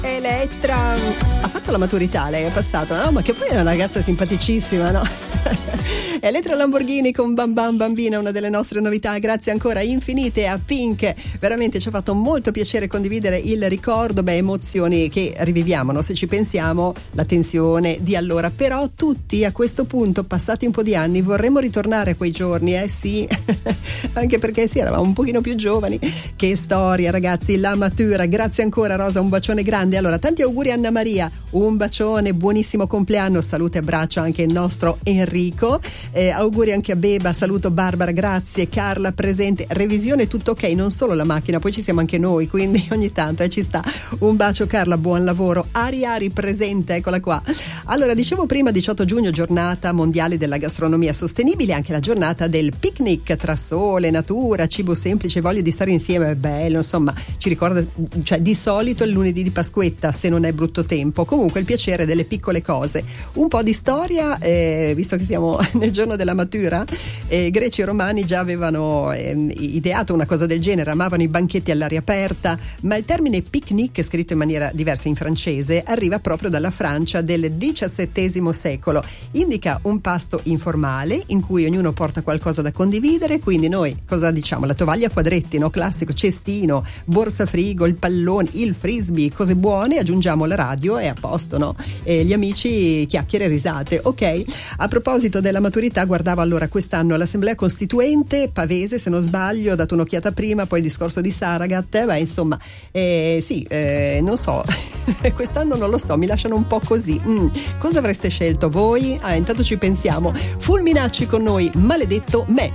Elettra ha fatto la maturità, lei è passato, no? Ma che poi è una ragazza simpaticissima, no? Elettra Lamborghini con Bam Bam Bambina, una delle nostre novità. Grazie ancora infinite a Pink, veramente ci ha fatto molto piacere condividere il ricordo, emozioni che riviviamo, no? Se ci pensiamo, la tensione di allora, però tutti a questo punto, passati un po' di anni, vorremmo ritornare a quei giorni, sì anche perché sì, eravamo un pochino più giovani. Che storia, ragazzi, la matura. Grazie ancora Rosa, un bacione grande. Allora, tanti auguri a Anna Maria, un bacione, buonissimo compleanno, salute e abbraccio anche il nostro Enrico, auguri anche a Beba, saluto Barbara, grazie, Carla presente, revisione tutto ok, non solo la macchina, poi ci siamo anche noi, quindi ogni tanto ci sta. Un bacio Carla, buon lavoro. Ari presente, eccola qua. Allora, dicevo prima, 18 giugno, giornata mondiale della gastronomia sostenibile, anche la giornata del picnic tra sole, natura, cibo semplice, voglia di stare insieme, è bello, insomma, ci ricorda, cioè di solito il lunedì di Pasquetta, se non è brutto tempo, comunque il piacere delle piccole cose. Un po' di storia, visto che siamo nel giorno della matura, greci e romani già avevano ideato una cosa del genere, amavano i banchetti all'aria aperta, ma il termine picnic, scritto in maniera diversa in francese, arriva proprio dalla Francia del XVII secolo. Indica un pasto informale in cui ognuno porta qualcosa da condividere, quindi noi cosa diciamo? La tovaglia a quadretti, no? Classico, cestino, borsa frigo, il pallone, il frisbee, cose buone, aggiungiamo la radio e a posto, no? E gli amici, chiacchiere e risate, ok? A proposito della maturità, guardavo allora quest'anno all'Assemblea Costituente Pavese, se non sbaglio, ho dato un'occhiata prima, poi il discorso di Saragat, insomma, non so, quest'anno non lo so, mi lasciano un po' così. Cosa avreste scelto voi? Intanto ci pensiamo. Fulminacci con noi, maledetto me.